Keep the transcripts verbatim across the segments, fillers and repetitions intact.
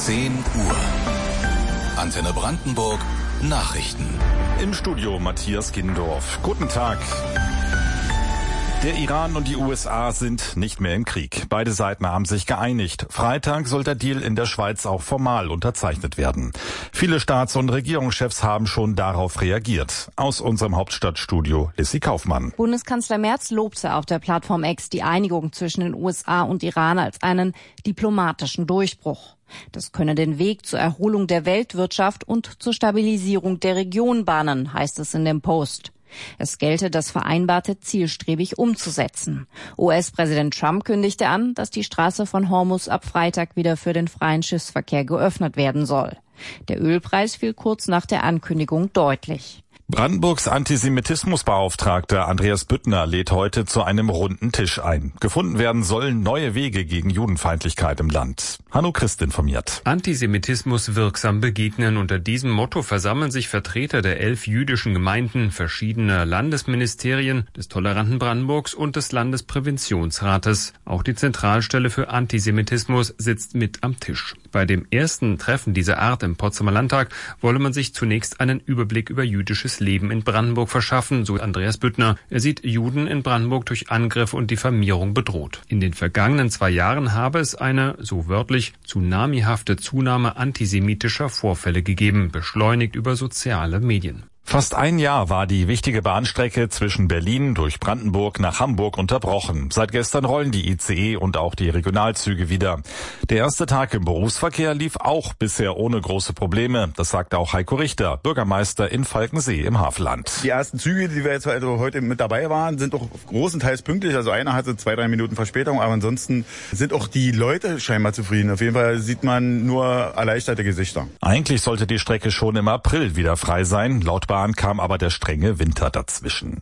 zehn Uhr. Antenne Brandenburg Nachrichten. Im Studio Matthias Gindorf. Guten Tag. Der Iran und die U S A sind nicht mehr im Krieg. Beide Seiten haben sich geeinigt. Freitag soll der Deal in der Schweiz auch formal unterzeichnet werden. Viele Staats- und Regierungschefs haben schon darauf reagiert. Aus unserem Hauptstadtstudio Lissy Kaufmann. Bundeskanzler Merz lobte auf der Plattform X die Einigung zwischen den U S A und Iran als einen diplomatischen Durchbruch. Das könne den Weg zur Erholung der Weltwirtschaft und zur Stabilisierung der Region bahnen, heißt es in dem Post. Es gelte, das Vereinbarte zielstrebig umzusetzen. U S-Präsident Trump kündigte an, dass die Straße von Hormuz ab Freitag wieder für den freien Schiffsverkehr geöffnet werden soll. Der Ölpreis fiel kurz nach der Ankündigung deutlich. Brandenburgs Antisemitismusbeauftragter Andreas Büttner lädt heute zu einem runden Tisch ein. Gefunden werden sollen neue Wege gegen Judenfeindlichkeit im Land. Hanno Christ informiert. Antisemitismus wirksam begegnen. Unter diesem Motto versammeln sich Vertreter der elf jüdischen Gemeinden, verschiedener Landesministerien, des toleranten Brandenburgs und des Landespräventionsrates. Auch die Zentralstelle für Antisemitismus sitzt mit am Tisch. Bei dem ersten Treffen dieser Art im Potsdamer Landtag wolle man sich zunächst einen Überblick über jüdisches Leben in Brandenburg verschaffen, so Andreas Büttner. Er sieht Juden in Brandenburg durch Angriffe und Diffamierung bedroht. In den vergangenen zwei Jahren habe es eine, so wörtlich, tsunamihafte Zunahme antisemitischer Vorfälle gegeben, beschleunigt über soziale Medien. Fast ein Jahr war die wichtige Bahnstrecke zwischen Berlin durch Brandenburg nach Hamburg unterbrochen. Seit gestern rollen die I C E und auch die Regionalzüge wieder. Der erste Tag im Berufsverkehr lief auch bisher ohne große Probleme. Das sagte auch Heiko Richter, Bürgermeister in Falkensee im Havelland. Die ersten Züge, die wir jetzt also heute mit dabei waren, sind auch großenteils pünktlich. Also einer hatte zwei, drei Minuten Verspätung, aber ansonsten sind auch die Leute scheinbar zufrieden. Auf jeden Fall sieht man nur erleichterte Gesichter. Eigentlich sollte die Strecke schon im April wieder frei sein. Laut Bahn kam aber der strenge Winter dazwischen.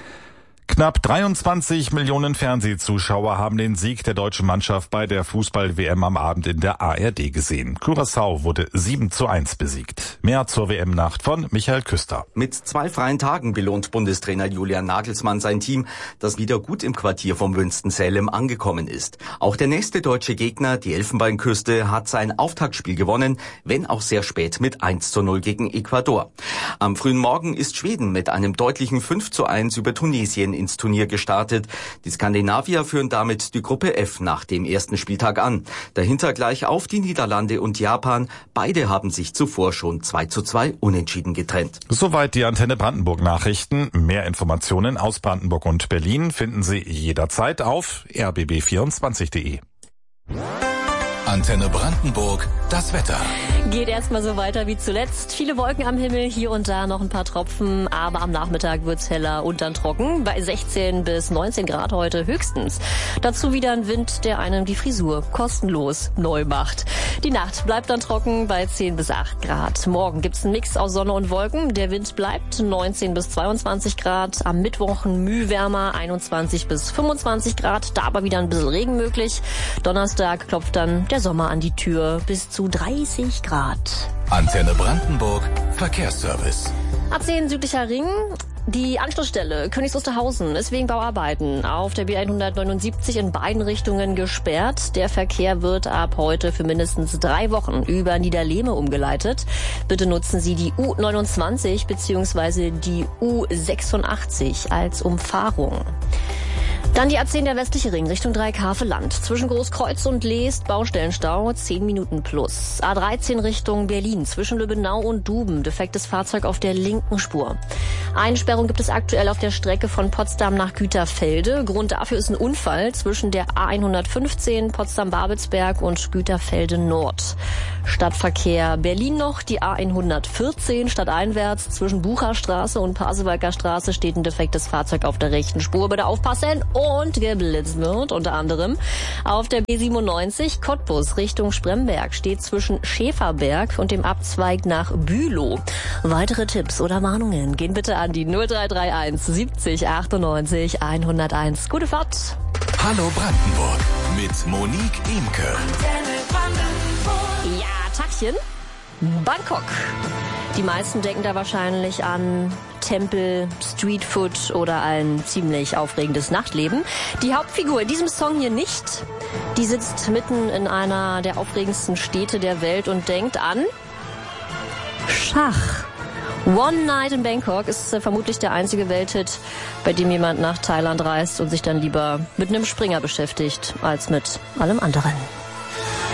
Knapp dreiundzwanzig Millionen Fernsehzuschauer haben den Sieg der deutschen Mannschaft bei der Fußball-W M am Abend in der A R D gesehen. Curaçao wurde sieben zu eins besiegt. Mehr zur W M-Nacht von Michael Küster. Mit zwei freien Tagen belohnt Bundestrainer Julian Nagelsmann sein Team, das wieder gut im Quartier vom Winston-Salem angekommen ist. Auch der nächste deutsche Gegner, die Elfenbeinküste, hat sein Auftaktspiel gewonnen, wenn auch sehr spät mit eins zu null gegen Ecuador. Am frühen Morgen ist Schweden mit einem deutlichen fünf zu eins über Tunesien ins Turnier gestartet. Die Skandinavier führen damit die Gruppe F nach dem ersten Spieltag an. Dahinter gleich auf die Niederlande und Japan. Beide haben sich zuvor schon zwei zu zwei unentschieden getrennt. Soweit die Antenne Brandenburg Nachrichten. Mehr Informationen aus Brandenburg und Berlin finden Sie jederzeit auf r b b vierundzwanzig punkt d e. Antenne Brandenburg, das Wetter. Geht erstmal so weiter wie zuletzt. Viele Wolken am Himmel, hier und da noch ein paar Tropfen, aber am Nachmittag wird's heller und dann trocken. Bei sechzehn bis neunzehn Grad heute höchstens. Dazu wieder ein Wind, der einem die Frisur kostenlos neu macht. Die Nacht bleibt dann trocken bei zehn bis acht Grad. Morgen gibt's einen Mix aus Sonne und Wolken. Der Wind bleibt neunzehn bis zweiundzwanzig Grad. Am Mittwoch ein Mühe wärmer, einundzwanzig bis fünfundzwanzig Grad. Da aber wieder ein bisschen Regen möglich. Donnerstag klopft dann der Sommer an die Tür bis zu dreißig Grad. Antenne Brandenburg, Verkehrsservice. A zehn südlicher Ring. Die Anschlussstelle Königs Wusterhausen ist wegen Bauarbeiten auf der B hundertneunundsiebzig in beiden Richtungen gesperrt. Der Verkehr wird ab heute für mindestens drei Wochen über Niederlehme umgeleitet. Bitte nutzen Sie die U neunundzwanzig bzw. die U sechsundachtzig als Umfahrung. Dann die A zehn der westliche Ring Richtung Dreikäferland. Zwischen Großkreuz und Leest Baustellenstau zehn Minuten plus. A dreizehn Richtung Berlin zwischen Lübbenau und Duben. Defektes Fahrzeug auf der linken Spur. Einsperrung gibt es aktuell auf der Strecke von Potsdam nach Güterfelde. Grund dafür ist ein Unfall zwischen der A hundertfünfzehn Potsdam-Babelsberg und Güterfelde Nord. Stadtverkehr Berlin noch. Die A hundertvierzehn stadteinwärts zwischen Bucherstraße und Pasewalker Straße steht ein defektes Fahrzeug auf der rechten Spur. Bitte aufpassen. Und geblitzt wird, unter anderem auf der B siebenundneunzig Cottbus Richtung Spremberg steht zwischen Schäferberg und dem Abzweig nach Bülow. Weitere Tipps oder Warnungen gehen bitte an die null drei drei eins siebzig achtundneunzig hunderteins. Gute Fahrt! Hallo Brandenburg mit Monique Imke. Ja, Tachchen. Bangkok. Die meisten denken da wahrscheinlich an Tempel, Streetfood oder ein ziemlich aufregendes Nachtleben. Die Hauptfigur in diesem Song hier nicht. Die sitzt mitten in einer der aufregendsten Städte der Welt und denkt an Schach. One Night in Bangkok ist äh, vermutlich der einzige Welthit, bei dem jemand nach Thailand reist und sich dann lieber mit einem Springer beschäftigt als mit allem anderen.